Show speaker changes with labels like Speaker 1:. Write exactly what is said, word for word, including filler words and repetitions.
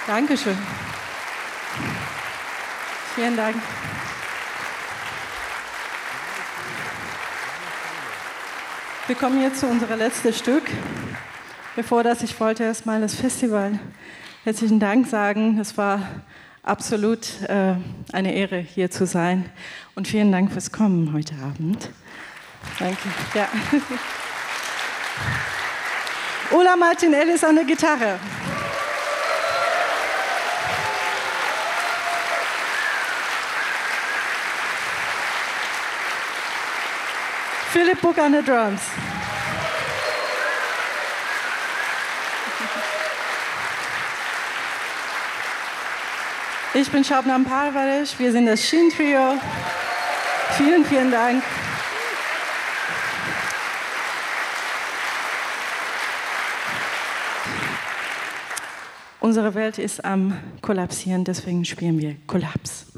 Speaker 1: Dankeschön. Vielen Dank. Wir kommen jetzt zu unserem letzten Stück. Bevor das, ich wollte erstmal das Festival herzlichen Dank sagen. Es war absolut äh, eine Ehre, hier zu sein. Und vielen Dank fürs Kommen heute Abend. Danke. Ja. Ola Martin Ellis an der Gitarre. Philipp Buck an den Drums. Ich bin Shabnam Parvaresh, wir sind das Shin Trio. Vielen, vielen Dank. Unsere Welt ist am Kollapsieren, deswegen spielen wir Kollaps.